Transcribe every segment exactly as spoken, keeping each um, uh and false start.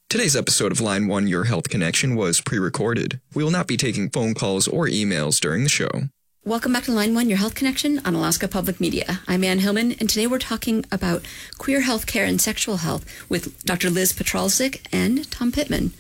Today's episode of Line one Your Health Connection was pre-recorded. We will not be taking phone calls or emails during the show. Welcome back to Line one Your Health Connection on Alaska Public Media. I'm Ann Hillman, and today we're talking about queer health care and sexual health with Doctor Liz Petralczyk and Tom Pittman.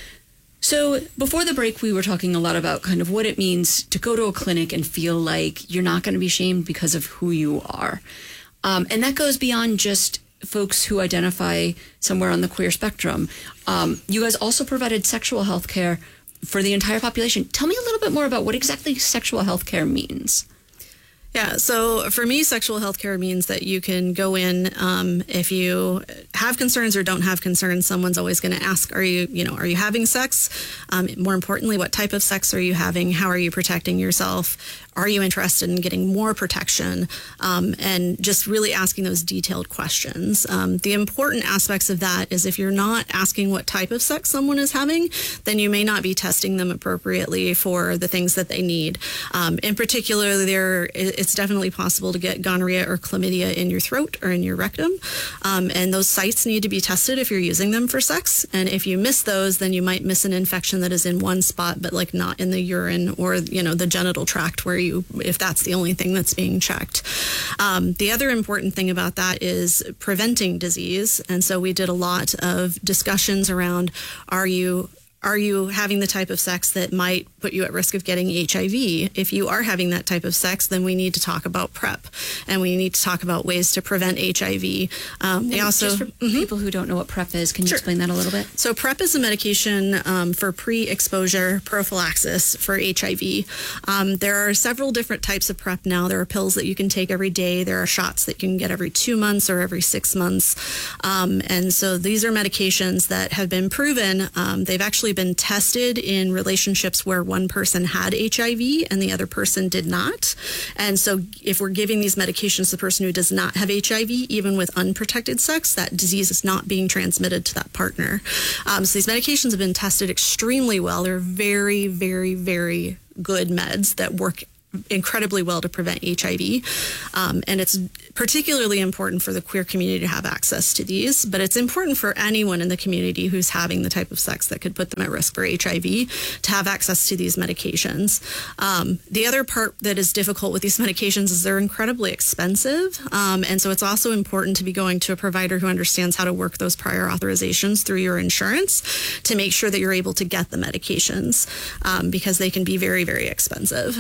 So before the break, we were talking a lot about kind of what it means to go to a clinic and feel like you're not going to be shamed because of who you are. Um, and that goes beyond just folks who identify somewhere on the queer spectrum. Um, you guys also provided sexual health care for the entire population. Tell me a little bit more about what exactly sexual health care means. Yeah, so for me, sexual health care means that you can go in um, if you have concerns or don't have concerns. Someone's always going to ask, are you, you know, are you having sex? Um, more importantly, what type of sex are you having? How are you protecting yourself? Are you interested in getting more protection? Um, and just really asking those detailed questions. Um, the important aspects of that is if you're not asking what type of sex someone is having, then you may not be testing them appropriately for the things that they need. Um, in particular, there it's definitely possible to get gonorrhea or chlamydia in your throat or in your rectum. Um, and those sites need to be tested if you're using them for sex. And if you miss those, then you might miss an infection that is in one spot, but like not in the urine or, you know, the genital tract where you, if that's the only thing that's being checked. Um, the other important thing about that is preventing disease. And so we did a lot of discussions around, are you Are you having the type of sex that might put you at risk of getting H I V? If you are having that type of sex, then we need to talk about PrEP, and we need to talk about ways to prevent H I V. Um, we also, just for mm-hmm. people who don't know what PrEP is, can you sure. explain that a little bit? So PrEP is a medication um, for pre-exposure prophylaxis for H I V. Um, there are several different types of PrEP now. There are pills that you can take every day. There are shots that you can get every two months or every six months. Um, and so these are medications that have been proven. Um, they've actually been tested in relationships where one person had H I V and the other person did not. And so if we're giving these medications to the person who does not have H I V, even with unprotected sex, that disease is not being transmitted to that partner. Um, so these medications have been tested extremely well. They're very, very, very good meds that work incredibly well to prevent H I V. Um, and it's particularly important for the queer community to have access to these, but it's important for anyone in the community who's having the type of sex that could put them at risk for H I V to have access to these medications. Um, the other part that is difficult with these medications is they're incredibly expensive. Um, and so it's also important to be going to a provider who understands how to work those prior authorizations through your insurance to make sure that you're able to get the medications um, because they can be very, very expensive.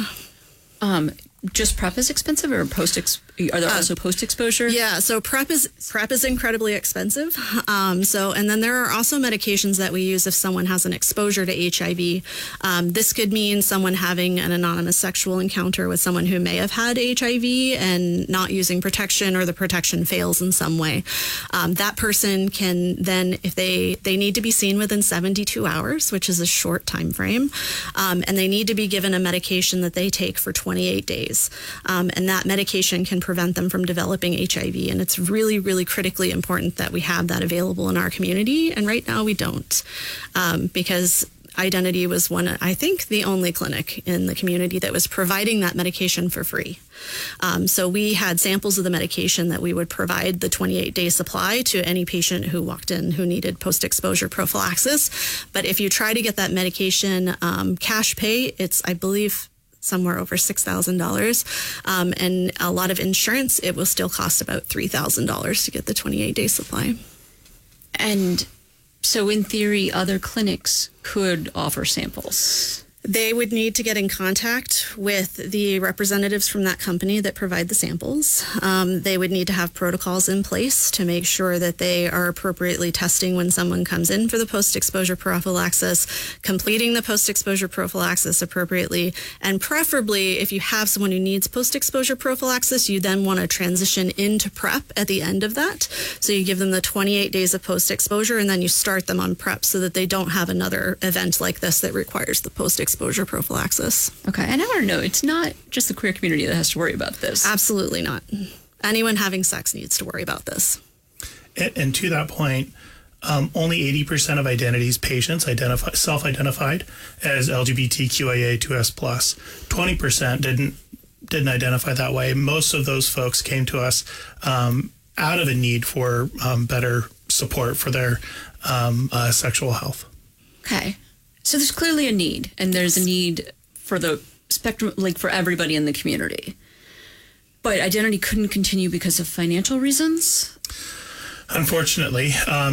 Um, just PrEP is expensive, or post? Ex- are there also uh, post exposure? Yeah, so PrEP is PrEP is incredibly expensive. Um, so, and then there are also medications that we use if someone has an exposure to H I V. Um, this could mean someone having an anonymous sexual encounter with someone who may have had H I V and not using protection, or the protection fails in some way. Um, that person can then, if they they need to be seen within seventy-two hours, which is a short time frame, um, and they need to be given a medication that they take for twenty-eight days. Um, and that medication can prevent them from developing H I V. And it's really, really critically important that we have that available in our community. And right now we don't, um, because Identity was one, I think, the only clinic in the community that was providing that medication for free. Um, so we had samples of the medication that we would provide the twenty-eight day supply to any patient who walked in who needed post-exposure prophylaxis. But if you try to get that medication um, cash pay, it's, I believe, somewhere over six thousand dollars. Um, and a lot of insurance, it will still cost about three thousand dollars to get the twenty-eight day supply. And so in theory, other clinics could offer samples. They would need to get in contact with the representatives from that company that provide the samples. Um, they would need to have protocols in place to make sure that they are appropriately testing when someone comes in for the post-exposure prophylaxis, completing the post-exposure prophylaxis appropriately, and preferably if you have someone who needs post-exposure prophylaxis, you then want to transition into PrEP at the end of that. So you give them the twenty-eight days of post-exposure, and then you start them on PrEP so that they don't have another event like this that requires the post-exposure exposure prophylaxis. Okay, and I want to know, it's not just the queer community that has to worry about this. Absolutely not. Anyone having sex needs to worry about this. And, and to that point, um, only eighty percent of Identity's patients identify, self-identified as L G B T Q I A two S plus. twenty percent didn't didn't identify that way. Most of those folks came to us um, out of a need for um, better support for their um, uh, sexual health. Okay. So there's clearly a need, and there's a need for the spectrum, like for everybody in the community. But identity couldn't continue because of financial reasons? Unfortunately. Um,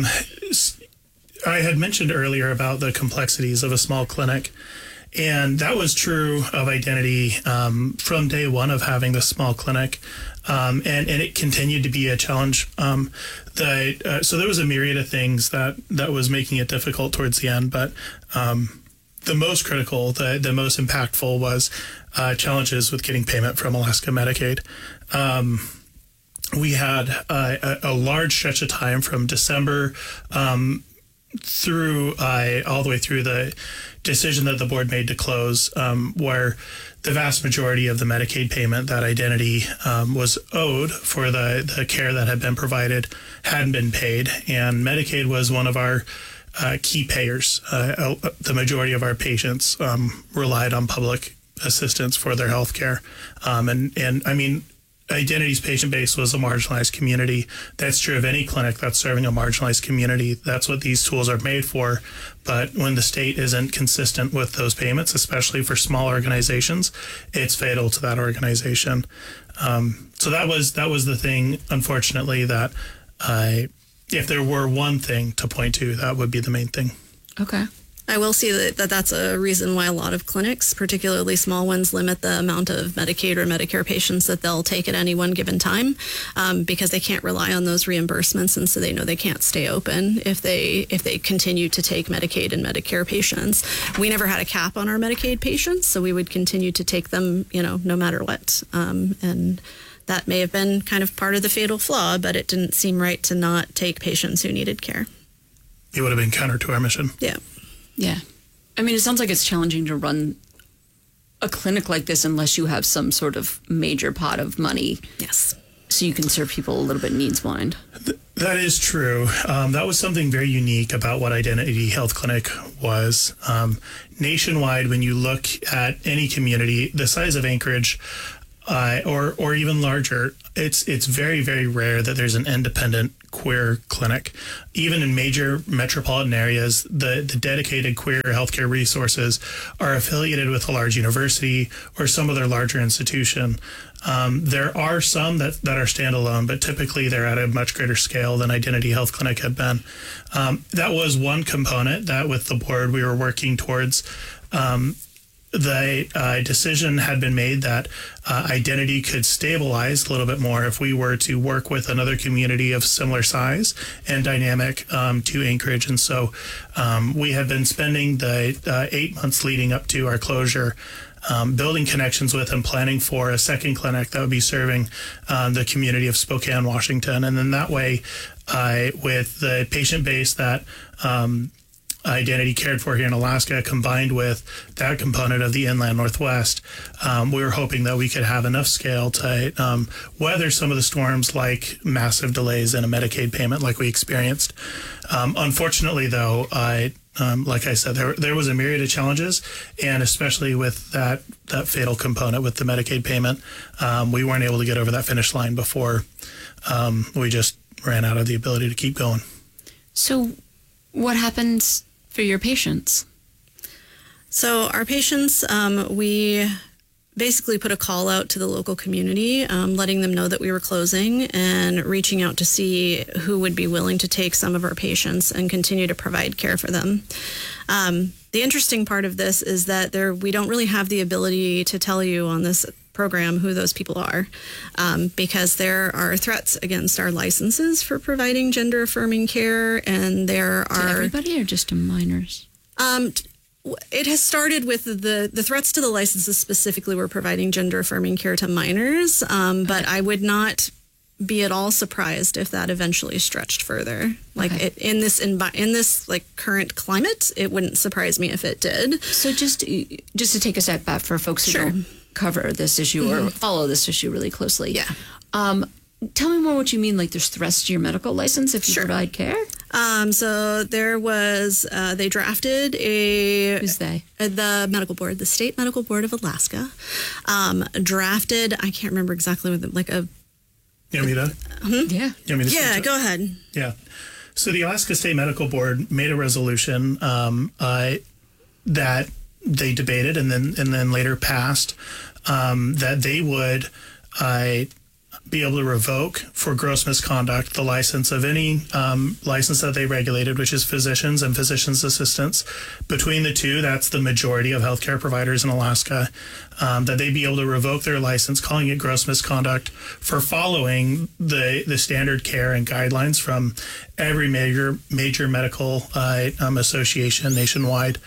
I had mentioned earlier about the complexities of a small clinic, and that was true of Identity um, from day one of having this small clinic, um, and, and it continued to be a challenge. Um, the, uh, so there was a myriad of things that, that was making it difficult towards the end, but um, the most critical, the, the most impactful was uh, challenges with getting payment from Alaska Medicaid. Um, we had uh, a, a large stretch of time from December um, through uh, all the way through the decision that the board made to close, um, where the vast majority of the Medicaid payment that Identity um, was owed for the, the care that had been provided hadn't been paid. And Medicaid was one of our uh, key payers. Uh, the majority of our patients um, relied on public assistance for their health care. Um, and, and I mean, Identity's patient base was a marginalized community. That's true of any clinic that's serving a marginalized community. That's what these tools are made for. But when the state isn't consistent with those payments, especially for small organizations, it's fatal to that organization. Um, so that was that was the thing, unfortunately, that uh, if there were one thing to point to, that would be the main thing. Okay. I will see that, that that's a reason why a lot of clinics, particularly small ones, limit the amount of Medicaid or Medicare patients that they'll take at any one given time, um, because they can't rely on those reimbursements, and so they know they can't stay open if they if they continue to take Medicaid and Medicare patients. We never had a cap on our Medicaid patients, so we would continue to take them, you know, no matter what. Um, and that may have been kind of part of the fatal flaw, but it didn't seem right to not take patients who needed care. It would have been counter to our mission. Yeah. Yeah. I mean, it sounds like it's challenging to run a clinic like this unless you have some sort of major pot of money. Yes. So you can serve people a little bit needs blind. Th- that is true. Um, that was something very unique about what Identity Health Clinic was. Um, nationwide, when you look at any community the size of Anchorage, Uh, or or even larger, it's it's very, very rare that there's an independent queer clinic. Even in major metropolitan areas, the, the dedicated queer healthcare resources are affiliated with a large university or some other larger institution. Um, there are some that, that are standalone, but typically they're at a much greater scale than Identity Health Clinic had been. Um, that was one component that with the board we were working towards. Um, The uh, decision had been made that uh, Identity could stabilize a little bit more if we were to work with another community of similar size and dynamic um, to Anchorage. And so um, we have been spending the uh, eight months leading up to our closure um, building connections with and planning for a second clinic that would be serving um, the community of Spokane, Washington. And then that way, uh, with the patient base that um, Identity cared for here in Alaska, combined with that component of the inland Northwest, um, we were hoping that we could have enough scale to um, weather some of the storms like massive delays in a Medicaid payment like we experienced. Um, unfortunately, though, I, um, like I said, there there was a myriad of challenges, and especially with that, that fatal component with the Medicaid payment, um, we weren't able to get over that finish line before um, we just ran out of the ability to keep going. So what happens for your patients? So our patients, um, we basically put a call out to the local community, um, letting them know that we were closing and reaching out to see who would be willing to take some of our patients and continue to provide care for them. Um, the interesting part of this is that there we don't really have the ability to tell you on this program who those people are, um, because there are threats against our licenses for providing gender affirming care, and there To are everybody or just to minors? Um, it has started with the the threats to the licenses. Specifically, we're providing gender affirming care to minors, um, but I would not be at all surprised if that eventually stretched further. Like Okay. it, in this in, in this like current climate, it wouldn't surprise me if it did. So just just to take a step back for folks who Sure. don't cover this issue mm-hmm. or follow this issue really closely. Yeah. Um, tell me more what you mean, like there's threats to your medical license if you Sure. provide care? Um, so there was, uh, they drafted a... Who's they? Uh, the medical board, the State Medical Board of Alaska, um, drafted, I can't remember exactly what, the, like a... You want me to? Yeah. You want me to Yeah, switch it? go ahead. Yeah. So the Alaska State Medical Board made a resolution um, uh, that they debated and then and then later passed um, that they would uh, be able to revoke for gross misconduct the license of any um, license that they regulated, which is physicians and physicians' assistants. Between the two, that's the majority of healthcare providers in Alaska, um, that they'd be able to revoke their license, calling it gross misconduct, for following the the standard care and guidelines from every major major medical uh, um, association nationwide.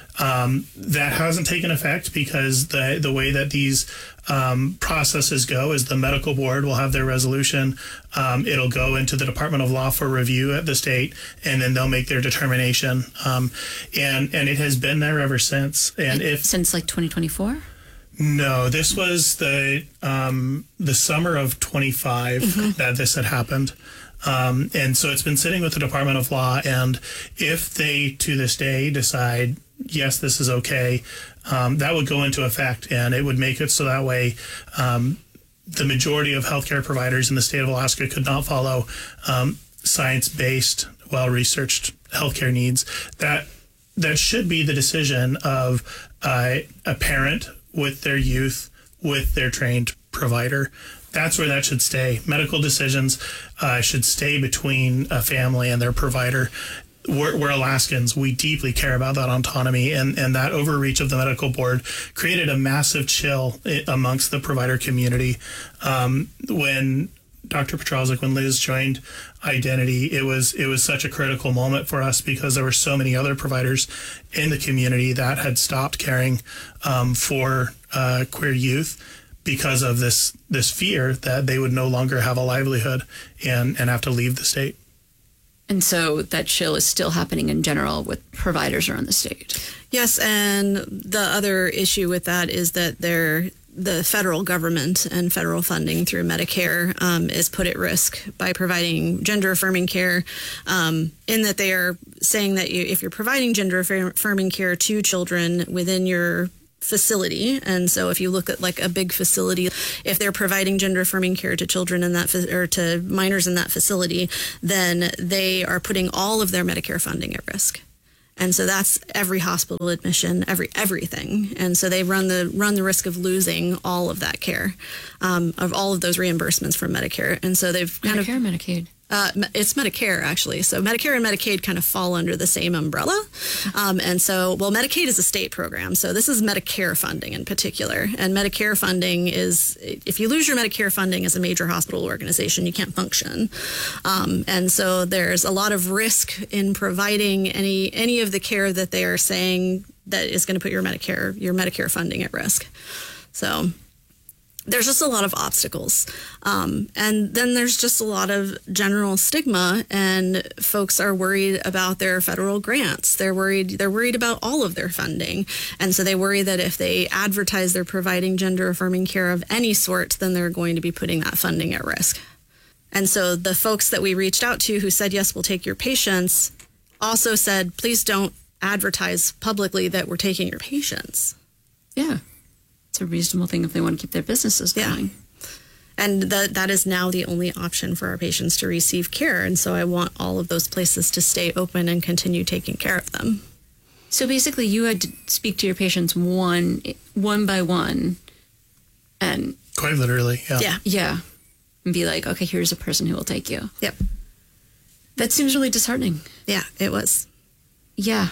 Um, that hasn't taken effect because the the way that these um, processes go is the medical board will have their resolution. Um, it'll go into the Department of Law for review at the state, and then they'll make their determination. Um, and and it has been there ever since. And if since like twenty twenty-four. No, this was the um, the summer of twenty-five mm-hmm. that this had happened. Um, and so it's been sitting with the Department of Law, and if they, to this day, decide, yes, this is okay, um, that would go into effect, and it would make it so that way um, the majority of healthcare providers in the state of Alaska could not follow um, science-based, well-researched healthcare needs. That that should be the decision of uh, a parent with their youth, with their trained provider. That's where that should stay. Medical decisions uh, should stay between a family and their provider. We're, we're Alaskans. We deeply care about that autonomy, and, and that overreach of the medical board created a massive chill amongst the provider community. Um, when Doctor Petralczyk, when Liz joined Identity, it was it was such a critical moment for us because there were so many other providers in the community that had stopped caring um, for uh, queer youth because of this this fear that they would no longer have a livelihood and, and have to leave the state. And so that chill is still happening in general with providers around the state. Yes, and the other issue with that is that they're the federal government and federal funding through Medicare um, is put at risk by providing gender-affirming care, um, in that they are saying that you, if you're providing gender-affirming care to children within your facility, and so if you look at like a big facility, if they're providing gender-affirming care to children in that or to minors in that facility, then they are putting all of their Medicare funding at risk. And so that's every hospital admission, every everything. And so they run the run the risk of losing all of that care, um, of all of those reimbursements from Medicare. And so they've kind Medicare, of Medicaid. Uh, it's Medicare, actually. So Medicare and Medicaid kind of fall under the same umbrella. Um, and so, well, Medicaid is a state program. So this is Medicare funding in particular. And Medicare funding is, if you lose your Medicare funding as a major hospital organization, you can't function. Um, and so there's a lot of risk in providing any any of the care that they are saying that is going to put your Medicare your Medicare funding at risk. So there's just a lot of obstacles. Um, and then there's just a lot of general stigma, and folks are worried about their federal grants. They're worried, they're worried about all of their funding. And so they worry that if they advertise they're providing gender affirming care of any sort, then they're going to be putting that funding at risk. And so the folks that we reached out to who said, yes, we'll take your patients, also said, please don't advertise publicly that we're taking your patients. Yeah. It's a reasonable thing if they want to keep their businesses going. Yeah. And that that is now the only option for our patients to receive care. And so I want all of those places to stay open and continue taking care of them. So basically you had to speak to your patients one one by one and quite literally, yeah. Yeah. Yeah. And be like, okay, here's a person who will take you. Yep. That seems really disheartening. Yeah, it was. Yeah.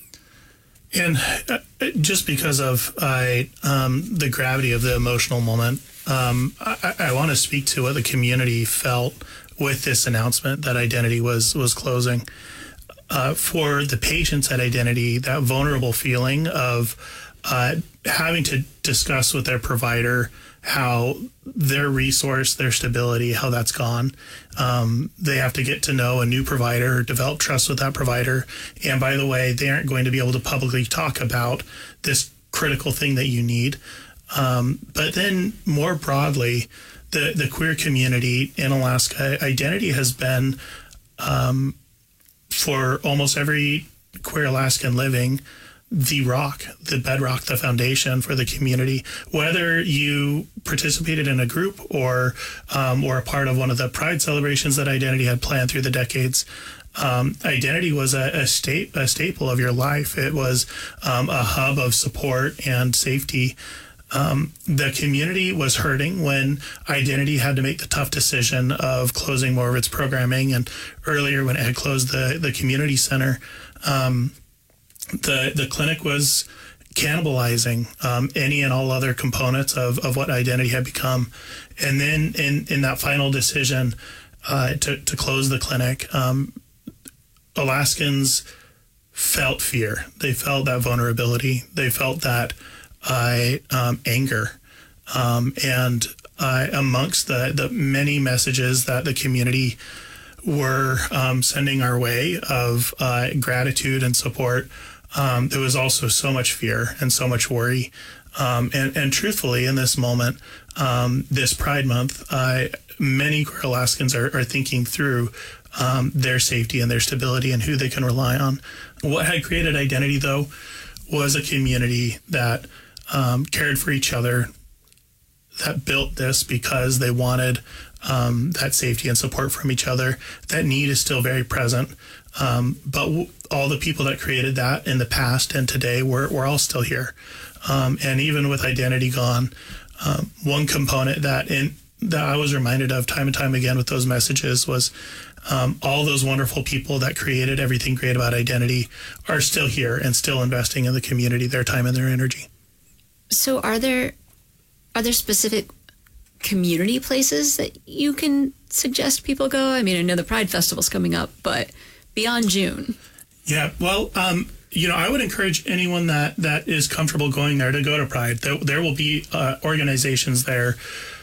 And uh, just because of uh, um, the gravity of the emotional moment, um, I, I want to speak to what the community felt with this announcement that Identity was was closing. Uh, for the patients at Identity, that vulnerable feeling of uh, having to discuss with their provider how their resource, their stability, how that's gone. Um, they have to get to know a new provider, develop trust with that provider. And by the way, they aren't going to be able to publicly talk about this critical thing that you need. Um, but then more broadly, the, the queer community in Alaska, Identity has been, um, for almost every queer Alaskan living, the rock, the bedrock, the foundation for the community. Whether you participated in a group or um, or a part of one of the pride celebrations that Identity had planned through the decades, um, identity was a, a, sta- a staple of your life. It was um, a hub of support and safety. Um, the community was hurting when Identity had to make the tough decision of closing more of its programming. And earlier, when it had closed the, the community center, um, the the clinic was cannibalizing um, any and all other components of, of what Identity had become. And then in, in that final decision uh, to, to close the clinic, um, Alaskans felt fear. They felt that vulnerability. They felt that uh, um, anger. Um, and uh, amongst the, the many messages that the community were um, sending our way of uh, gratitude and support, Um, there was also so much fear and so much worry. Um, and, and truthfully, in this moment, um, this Pride Month, uh, many queer Alaskans are, are thinking through um, their safety and their stability and who they can rely on. What had created Identity, though, was a community that um, cared for each other, that built this because they wanted um, that safety and support from each other. That need is still very present. Um, but w- all the people that created that in the past and today, we're, we're all still here. Um, and even with Identity gone, um, one component that in that I was reminded of time and time again with those messages was um, all those wonderful people that created everything great about Identity are still here and still investing in the community, their time and their energy. So are there are there specific community places that you can suggest people go? I mean, I know the Pride Festival's coming up, but beyond June. Yeah, well, um, you know, I would encourage anyone that, that is comfortable going there to go to Pride. There, there will be uh, organizations there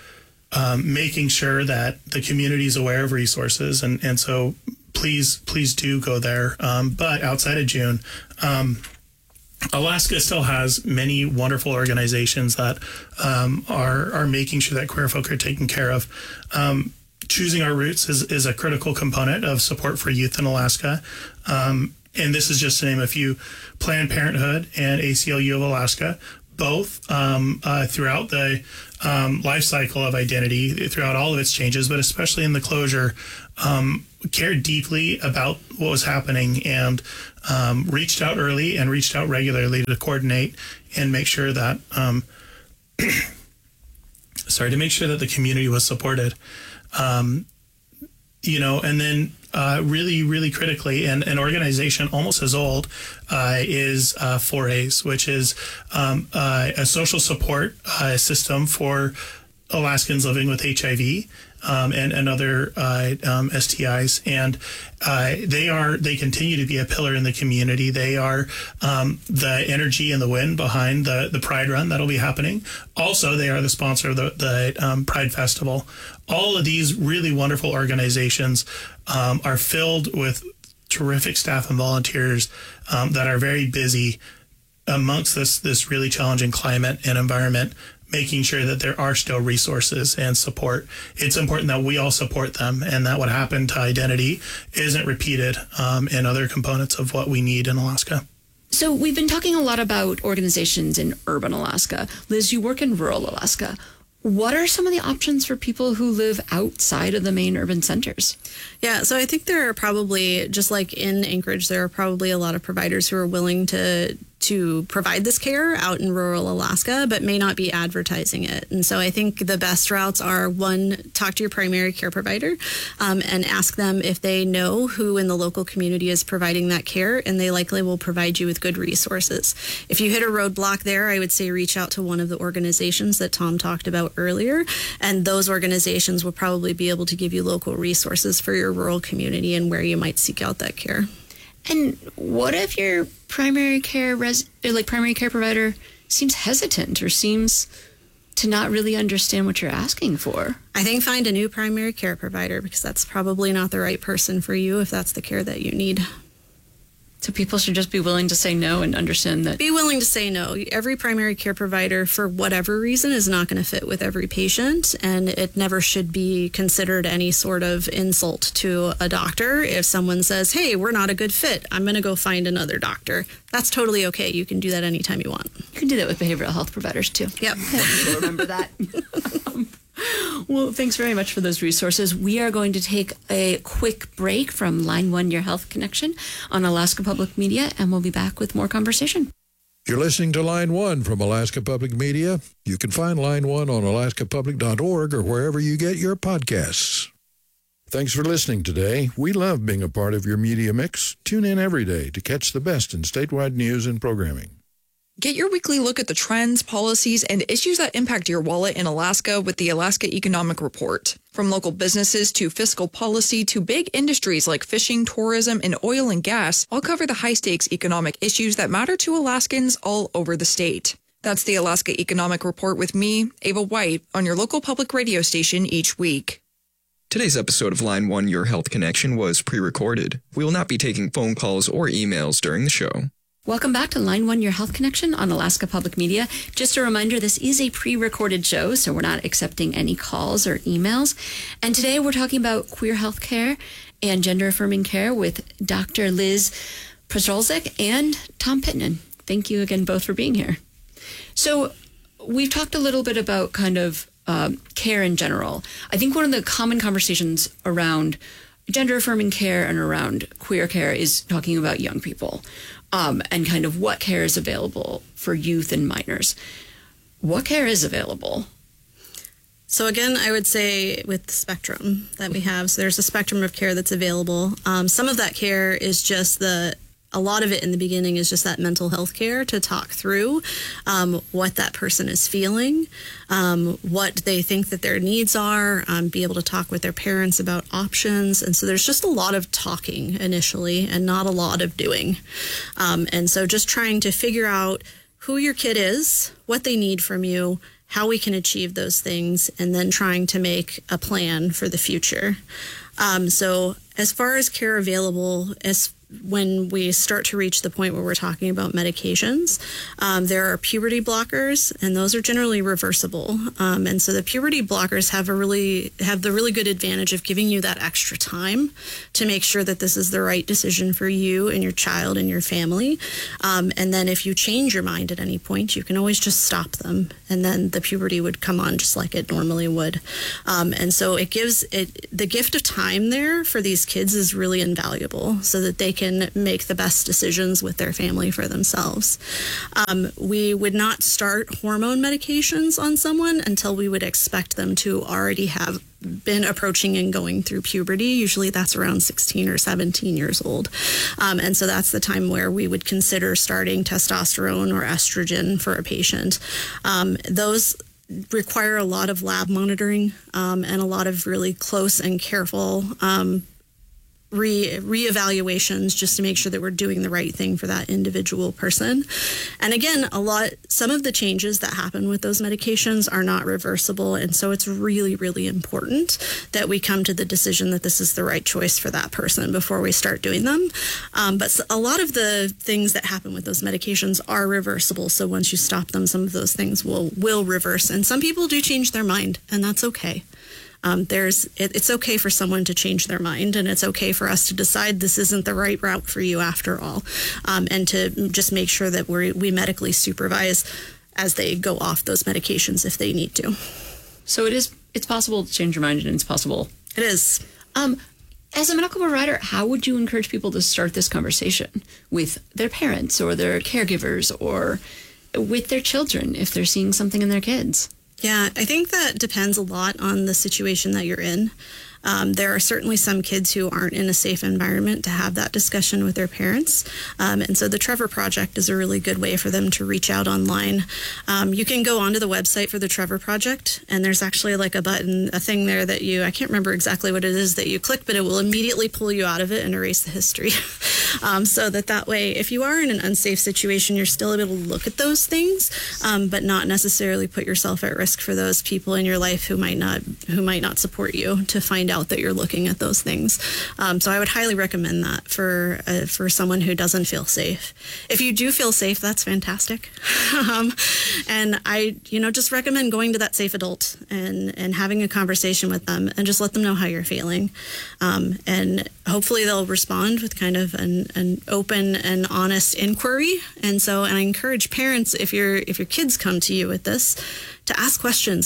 um, making sure that the community is aware of resources. And, and so please, please do go there. Um, but outside of June, um, Alaska still has many wonderful organizations that um, are, are making sure that queer folk are taken care of. Um, Choosing Our Roots is, is a critical component of support for youth in Alaska. Um, and this is just to name a few: Planned Parenthood and A C L U of Alaska, both um, uh, throughout the um, life cycle of Identity, throughout all of its changes, but especially in the closure, um, cared deeply about what was happening and um, reached out early and reached out regularly to coordinate and make sure that, um, sorry, to make sure that the community was supported. Um, you know, and then uh, really, really critically, and an organization almost as old uh, is uh, four A's, which is um, uh, a social support uh, system for Alaskans living with H I V um, and, and other uh, um, S T Is. And uh, they are they continue to be a pillar in the community. They are um, the energy and the wind behind the, the Pride Run that'll be happening. Also, they are the sponsor of the, the um, Pride Festival. All of these really wonderful organizations um, are filled with terrific staff and volunteers um, that are very busy amongst this this really challenging climate and environment, making sure that there are still resources and support. It's important that we all support them and that what happened to Identity isn't repeated um, in other components of what we need in Alaska. So we've been talking a lot about organizations in urban Alaska. Liz, you work in rural Alaska. What are some of the options for people who live outside of the main urban centers? Yeah, so I think there are probably, just like in Anchorage, there are probably a lot of providers who are willing to to provide this care out in rural Alaska, but may not be advertising it. And so I think the best routes are, one, talk to your primary care provider um, and ask them if they know who in the local community is providing that care, and they likely will provide you with good resources. If you hit a roadblock there, I would say reach out to one of the organizations that Tom talked about earlier, and those organizations will probably be able to give you local resources for your rural community and where you might seek out that care. And what if your primary care res- or like primary care provider seems hesitant or seems to not really understand what you're asking for? I think find a new primary care provider, because that's probably not the right person for you if that's the care that you need. So people should just be willing to say no and understand that. Be willing to say no. Every primary care provider, for whatever reason, is not going to fit with every patient, and it never should be considered any sort of insult to a doctor if someone says, hey, we're not a good fit, I'm going to go find another doctor. That's totally okay. You can do that anytime you want. You can do that with behavioral health providers, too. Yep. People remember that. um, Well, thanks very much for those resources. We are going to take a quick break from Line One, Your Health Connection on Alaska Public Media, and we'll be back with more conversation. You're listening to Line One from Alaska Public Media. You can find Line One on alaska public dot org or wherever you get your podcasts. Thanks for listening today. We love being a part of your media mix. Tune in every day to catch the best in statewide news and programming. Get your weekly look at the trends, policies, and issues that impact your wallet in Alaska with the Alaska Economic Report. From local businesses to fiscal policy to big industries like fishing, tourism, and oil and gas, I'll cover the high-stakes economic issues that matter to Alaskans all over the state. That's the Alaska Economic Report with me, Ava White, on your local public radio station each week. Today's episode of Line One, Your Health Connection was pre-recorded. We will not be taking phone calls or emails during the show. Welcome back to Line One, Your Health Connection on Alaska Public Media. Just a reminder, this is a pre-recorded show, so we're not accepting any calls or emails. And today we're talking about queer health care and gender-affirming care with Doctor Liz Petrolzik and Tom Pittman. Thank you again both for being here. So we've talked a little bit about kind of um, care in general. I think one of the common conversations around gender-affirming care and around queer care is talking about young people. Um, and kind of what care is available for youth and minors. What care is available? So again, I would say with the spectrum that we have, so there's a spectrum of care that's available. Um, some of that care is just the, a lot of it in the beginning is just that mental health care to talk through um, what that person is feeling, um, what they think that their needs are, um, be able to talk with their parents about options. And so there's just a lot of talking initially and not a lot of doing. Um, and so just trying to figure out who your kid is, what they need from you, how we can achieve those things, and then trying to make a plan for the future. Um, so as far as care available, as when we start to reach the point where we're talking about medications, um, there are puberty blockers, and those are generally reversible. Um, and so the puberty blockers have a really have the really good advantage of giving you that extra time to make sure that this is the right decision for you and your child and your family. Um, and then if you change your mind at any point, you can always just stop them, and then the puberty would come on just like it normally would. Um, and so it gives it the gift of time there for these kids is really invaluable, so that they can make the best decisions with their family for themselves. Um, we would not start hormone medications on someone until we would expect them to already have been approaching and going through puberty. Usually that's around sixteen or seventeen years old. Um, and so that's the time where we would consider starting testosterone or estrogen for a patient. Um, those require a lot of lab monitoring um, and a lot of really close and careful um, re reevaluations just to make sure that we're doing the right thing for that individual person. And again, a lot, some of the changes that happen with those medications are not reversible. And so it's really, really important that we come to the decision that this is the right choice for that person before we start doing them. Um, but a lot of the things that happen with those medications are reversible. So once you stop them, some of those things will, will reverse. And some people do change their mind, and that's okay. Um, there's it, it's okay for someone to change their mind, and it's okay for us to decide this isn't the right route for you after all, um, and to just make sure that we we medically supervise as they go off those medications if they need to. So it is it's possible to change your mind, and it's possible. It is. Um, as a medical provider, how would you encourage people to start this conversation with their parents or their caregivers or with their children if they're seeing something in their kids? Yeah, I think that depends a lot on the situation that you're in. Um, there are certainly some kids who aren't in a safe environment to have that discussion with their parents. Um, and so the Trevor Project is a really good way for them to reach out online. Um, you can go onto the website for the Trevor Project, and there's actually like a button, a thing there that you, I can't remember exactly what it is that you click, but it will immediately pull you out of it and erase the history. um, so that that way, if you are in an unsafe situation, you're still able to look at those things, um, but not necessarily put yourself at risk for those people in your life who might not, who might not support you to find out that you're looking at those things. Um, so I would highly recommend that for uh, for someone who doesn't feel safe. If you do feel safe, that's fantastic. um, and I, you know, just recommend going to that safe adult and, and having a conversation with them and just let them know how you're feeling. Um, and hopefully they'll respond with kind of an, an open and honest inquiry. And so, and I encourage parents, if your if your kids come to you with this, to ask questions.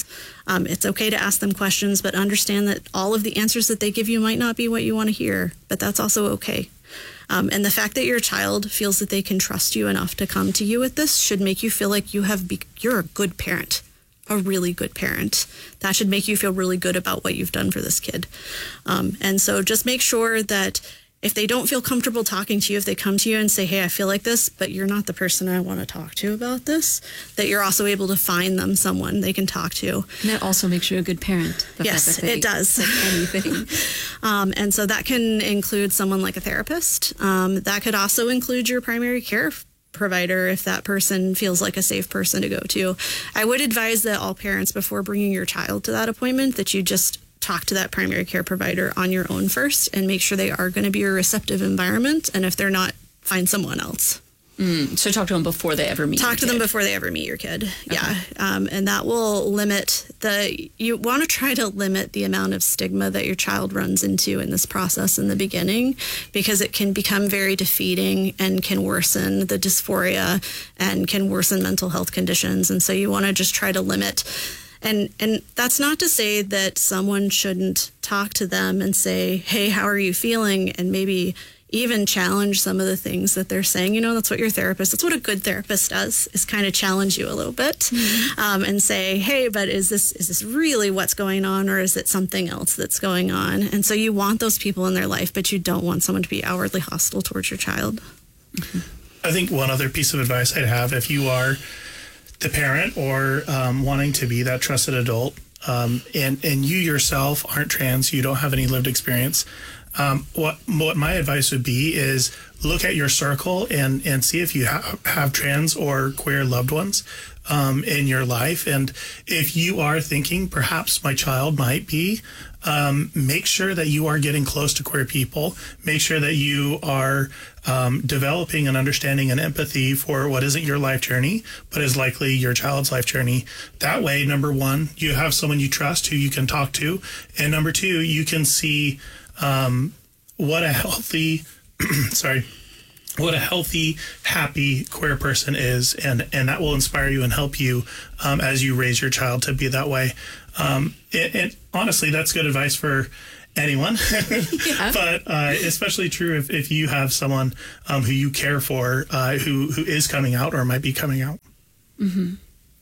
Um, it's okay to ask them questions, but understand that all of the answers that they give you might not be what you want to hear, but that's also okay. Um, and the fact that your child feels that they can trust you enough to come to you with this should make you feel like you have be- you're a good parent, a really good parent. That should make you feel really good about what you've done for this kid. Um, and so just make sure that if they don't feel comfortable talking to you, if they come to you and say, hey, I feel like this, but you're not the person I want to talk to about this, that you're also able to find them someone they can talk to. And that also makes you a good parent. Yes, it does. Anything. um, and so that can include someone like a therapist. Um, that could also include your primary care provider if that person feels like a safe person to go to. I would advise that all parents, before bringing your child to that appointment, that you just talk to that primary care provider on your own first and make sure they are going to be a receptive environment. And if they're not, find someone else. Mm, so talk to them before they ever meet Talk to your them kid. before they ever meet your kid. Okay. Yeah. Um, and that will limit the, you want to try to limit the amount of stigma that your child runs into in this process in the beginning, because it can become very defeating and can worsen the dysphoria and can worsen mental health conditions. And so you want to just try to limit. And and that's not to say that someone shouldn't talk to them and say, hey, how are you feeling? And maybe even challenge some of the things that they're saying. You know, that's what your therapist, that's what a good therapist does, is kind of challenge you a little bit. Mm-hmm. um, and say, hey, but is this is this really what's going on, or is it something else that's going on? And so you want those people in their life, but you don't want someone to be outwardly hostile towards your child. Mm-hmm. I think one other piece of advice I'd have, if you are the parent or um, wanting to be that trusted adult, um, and and you yourself aren't trans, you don't have any lived experience, um, what what my advice would be is look at your circle and and see if you ha- have trans or queer loved ones um, in your life, and if you are thinking perhaps my child might be, um, make sure that you are getting close to queer people. Make sure that you are um, developing an understanding and empathy for what isn't your life journey, but is likely your child's life journey. That way, number one, you have someone you trust who you can talk to. And number two, you can see um, what a healthy, sorry, what a healthy, happy queer person is. And, and that will inspire you and help you um, as you raise your child to be that way. Um, and, and honestly, that's good advice for anyone, yeah. but uh, especially true if, if you have someone um, who you care for, uh, who who is coming out or might be coming out. Mm-hmm.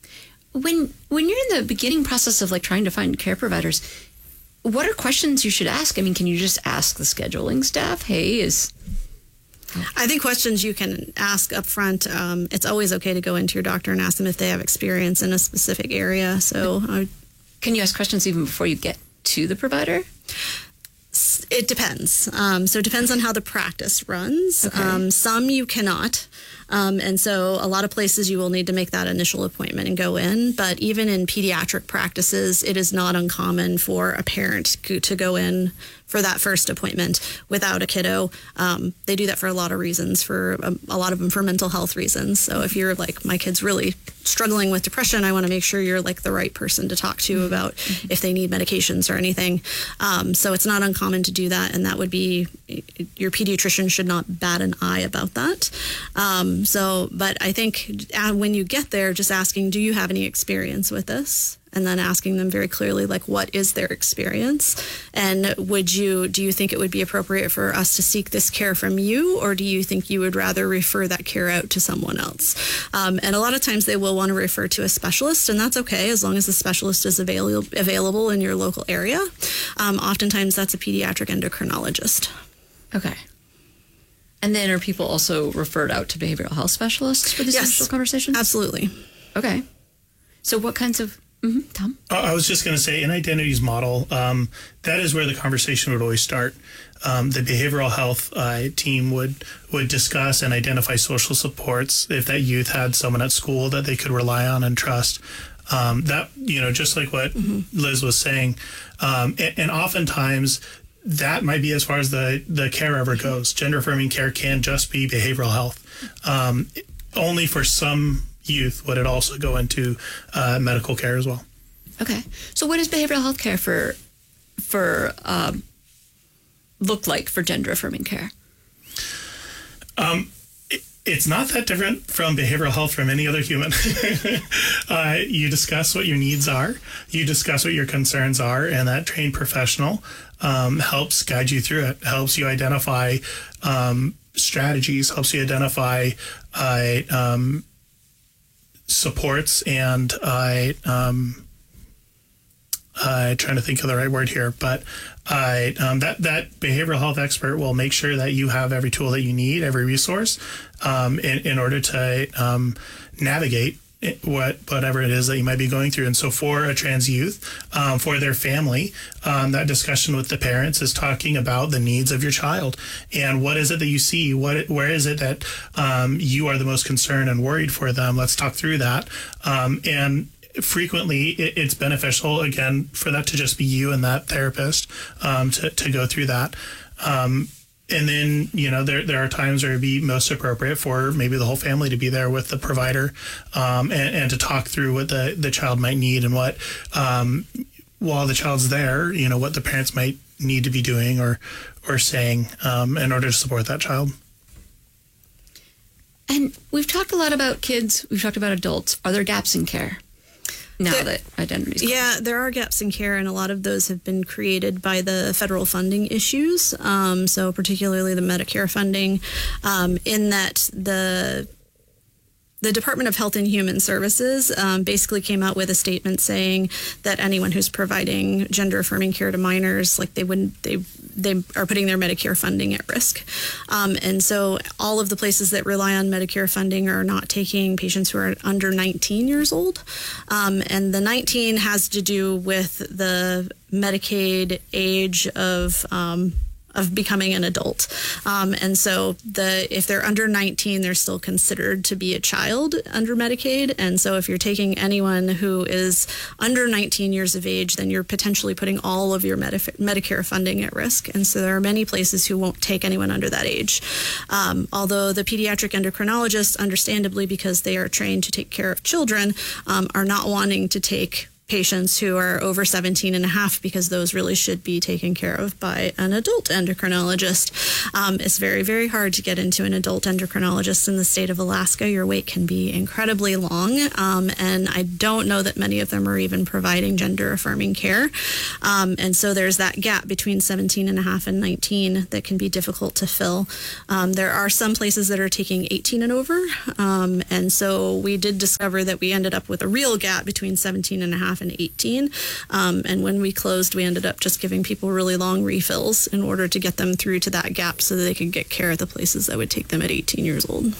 When when you're in the beginning process of like trying to find care providers, what are questions you should ask? I mean, can you just ask the scheduling staff, hey, is... I think questions you can ask up front. Um, it's always okay to go into your doctor and ask them if they have experience in a specific area. So I Can you ask questions even before you get to the provider? It depends. Um, so it depends on how the practice runs. Okay. Um, some you cannot. Um, and so a lot of places you will need to make that initial appointment and go in. But even in pediatric practices, it is not uncommon for a parent to go in for that first appointment without a kiddo. Um, they do that for a lot of reasons, for a, a lot of them for mental health reasons. So if you're like, my kid's really struggling with depression, I want to make sure you're like the right person to talk to about if they need medications or anything. Um, so it's not uncommon to do that. And that would be, your pediatrician should not bat an eye about that. Um, so, but I think when you get there, just asking, do you have any experience with this? And then asking them very clearly, like, what is their experience? And would you, do you think it would be appropriate for us to seek this care from you? Or do you think you would rather refer that care out to someone else? Um, and a lot of times they will want to refer to a specialist, and that's okay as long as the specialist is available available in your local area. Um, oftentimes that's a pediatric endocrinologist. Okay. And then are people also referred out to behavioral health specialists for these Yes, initial conversations? Absolutely. Okay. So what kinds of... Mm-hmm. Tom? I was just going to say, in Identity's model, um, that is where the conversation would always start. Um, the behavioral health uh, team would would discuss and identify social supports if that youth had someone at school that they could rely on and trust. Um, that, you know, just like what mm-hmm. Liz was saying. Um, and, and oftentimes, that might be as far as the, the care ever goes. Gender-affirming care can just be behavioral health. Um, only for some youth would it also go into uh, medical care as well. Okay. So what does behavioral health care for, for um, look like for gender-affirming care? Um, it, it's not that different from behavioral health from any other human. uh, you discuss what your needs are, you discuss what your concerns are, and that trained professional um, helps guide you through it, helps you identify um, strategies, helps you identify uh, um, supports and uh, um, I'm trying to think of the right word here, but uh, um, that that behavioral health expert will make sure that you have every tool that you need, every resource, um, in, in order to um, navigate what whatever it is that you might be going through. And so for a trans youth, um, for their family, um, that discussion with the parents is talking about the needs of your child and what is it that you see, what where is it that um, you are the most concerned and worried for them. Let's talk through that. Um, and frequently it, it's beneficial, again, for that to just be you and that therapist um, to, to go through that. Um, and then, you know, there there are times where it'd be most appropriate for maybe the whole family to be there with the provider um, and, and to talk through what the, the child might need and what, um, while the child's there, you know, what the parents might need to be doing or, or saying um, in order to support that child. And we've talked a lot about kids. We've talked about adults. Are there gaps in care now There- that identities? Yeah, there are gaps in care, and a lot of those have been created by the federal funding issues. Um, so particularly the Medicare funding, um, in that the the Department of Health and Human Services um, basically came out with a statement saying that anyone who's providing gender affirming care to minors, like they wouldn't, they they are putting their Medicare funding at risk. Um, and so all of the places that rely on Medicare funding are not taking patients who are under nineteen years old. Um, and the nineteen has to do with the Medicaid age of um, of becoming an adult. Um, and so the if they're under nineteen, they're still considered to be a child under Medicaid. And so if you're taking anyone who is under nineteen years of age, then you're potentially putting all of your Medif- Medicare funding at risk. And so there are many places who won't take anyone under that age. Um, although the pediatric endocrinologists, understandably, because they are trained to take care of children, um, are not wanting to take patients who are over seventeen and a half, because those really should be taken care of by an adult endocrinologist. Um, it's very, very hard to get into an adult endocrinologist in the state of Alaska. Your wait can be incredibly long, um, and I don't know that many of them are even providing gender affirming care. Um, and so there's that gap between seventeen and a half and nineteen that can be difficult to fill. Um, there are some places that are taking eighteen and over, um, and so we did discover that we ended up with a real gap between seventeen and a half and eighteen. Um, and when we closed, we ended up just giving people really long refills in order to get them through to that gap so that they could get care at the places that would take them at eighteen years old.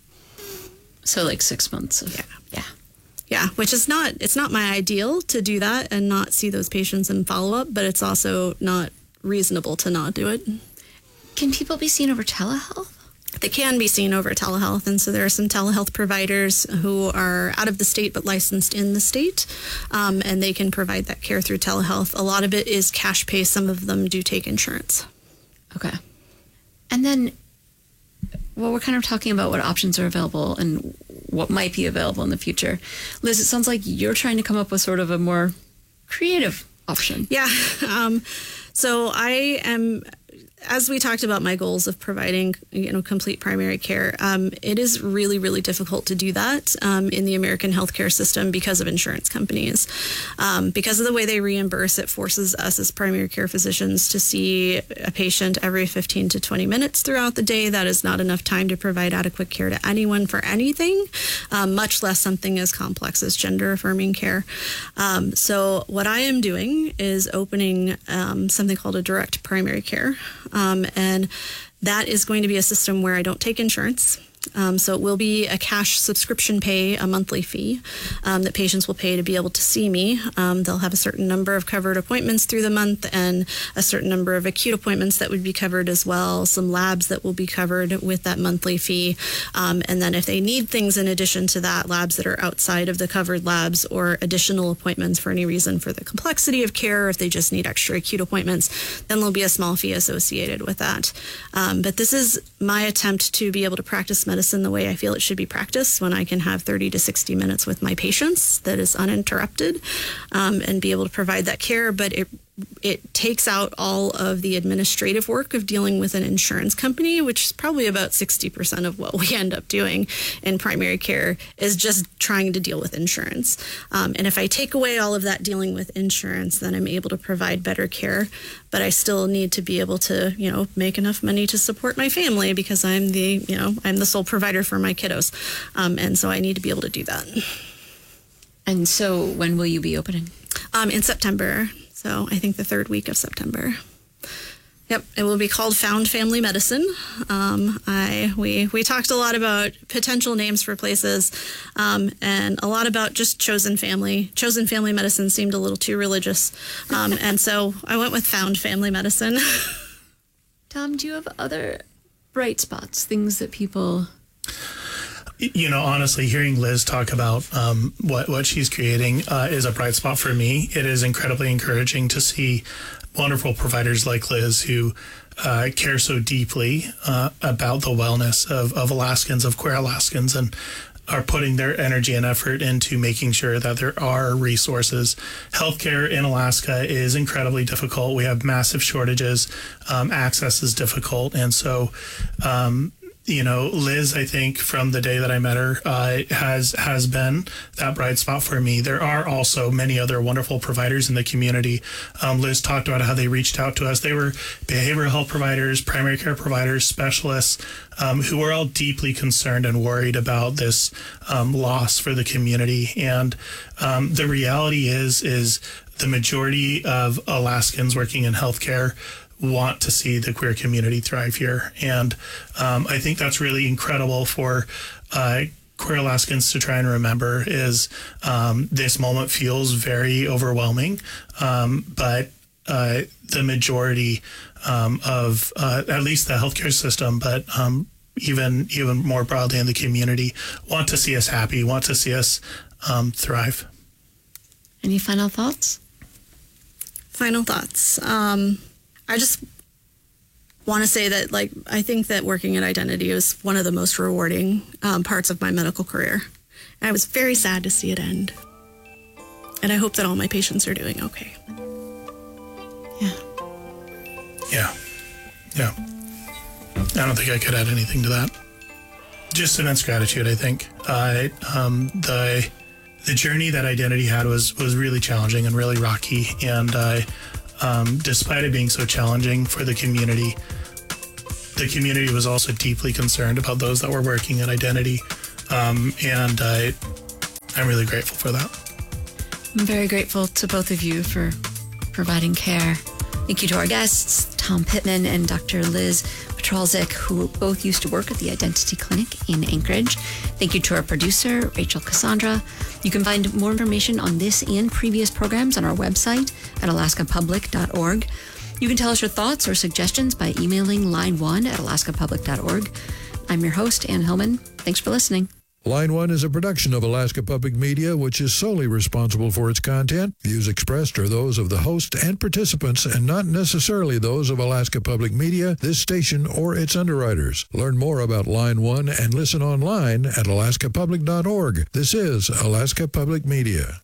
So like six months. Of, Yeah. Yeah. Yeah, which is not, it's not my ideal to do that and not see those patients in follow-up, but it's also not reasonable to not do it. Can people be seen over telehealth? They can be seen over telehealth, and so there are some telehealth providers who are out of the state but licensed in the state, um, and they can provide that care through telehealth. A lot of it is cash pay. Some of them do take insurance. Okay. And then, well, we're kind of talking about what options are available and what might be available in the future. Liz, it sounds like you're trying to come up with sort of a more creative option. Yeah. Um, so I am, as we talked about my goals of providing, you know, complete primary care, um, it is really, really difficult to do that um, in the American healthcare system because of insurance companies. Um, because of the way they reimburse, it forces us as primary care physicians to see a patient every fifteen to twenty minutes throughout the day. That is not enough time to provide adequate care to anyone for anything, um, much less something as complex as gender affirming care. Um, so what I am doing is opening um, something called a direct primary care. Um, and that is going to be a system where I don't take insurance. Um, so it will be a cash subscription pay, a monthly fee um, that patients will pay to be able to see me. Um, they'll have a certain number of covered appointments through the month and a certain number of acute appointments that would be covered as well, some labs that will be covered with that monthly fee. Um, and then if they need things in addition to that, labs that are outside of the covered labs or additional appointments for any reason for the complexity of care, or if they just need extra acute appointments, then there'll be a small fee associated with that. Um, but this is my attempt to be able to practice medicine medicine the way I feel it should be practiced, when I can have thirty to sixty minutes with my patients that is uninterrupted, um, and be able to provide that care. But it it takes out all of the administrative work of dealing with an insurance company, which is probably about sixty percent of what we end up doing in primary care, is just trying to deal with insurance. Um, and if I take away all of that dealing with insurance, then I'm able to provide better care. But I still need to be able to, you know, make enough money to support my family, because I'm the, you know, I'm the sole provider for my kiddos. Um, and so I need to be able to do that. And so when will you be opening? Um, in September. So I think the third week of September. Yep, it will be called Found Family Medicine. Um, I we we talked a lot about potential names for places, um, and a lot about just Chosen Family. Chosen Family Medicine seemed a little too religious, um, and so I went with Found Family Medicine. Tom, do you have other bright spots, things that people... You know, honestly, hearing Liz talk about um, what, what she's creating uh, is a bright spot for me. It is incredibly encouraging to see wonderful providers like Liz who uh, care so deeply uh, about the wellness of, of Alaskans, of queer Alaskans, and are putting their energy and effort into making sure that there are resources. Healthcare in Alaska is incredibly difficult. We have massive shortages. Um, access is difficult. And so, um, you know, Liz, I think from the day that I met her, uh, has has been that bright spot for me. There are also many other wonderful providers in the community. Um, Liz talked about how they reached out to us. They were behavioral health providers, primary care providers, specialists, um, who were all deeply concerned and worried about this um, loss for the community. And um, the reality is, is the majority of Alaskans working in healthcare want to see the queer community thrive here. And um, I think that's really incredible for uh, queer Alaskans to try and remember is um, this moment feels very overwhelming, um, but uh, the majority um, of uh, at least the healthcare system, but um, even even more broadly in the community, want to see us happy, want to see us um, thrive. Any final thoughts? Final thoughts. Um, I just want to say that, like, I think that working at Identity is one of the most rewarding um, parts of my medical career. And I was very sad to see it end. And I hope that all my patients are doing okay. Yeah. Yeah. Yeah. I don't think I could add anything to that. Just immense gratitude, I think. Uh, um, the the journey that Identity had was, was really challenging and really rocky. And uh, Um, despite it being so challenging for the community, the community was also deeply concerned about those that were working at Identity. Um, and uh, I'm really grateful for that. I'm very grateful to both of you for providing care. Thank you to our guests, Tom Pittman and Doctor Liz Petralzik, who both used to work at the Identity Clinic in Anchorage. Thank you to our producer, Rachel Cassandra. You can find more information on this and previous programs on our website at alaska public dot org. You can tell us your thoughts or suggestions by emailing line one at alaska public dot org. I'm your host, Ann Hillman. Thanks for listening. Line One is a production of Alaska Public Media, which is solely responsible for its content. Views expressed are those of the host and participants and not necessarily those of Alaska Public Media, this station, or its underwriters. Learn more about Line One and listen online at alaska public dot org. This is Alaska Public Media.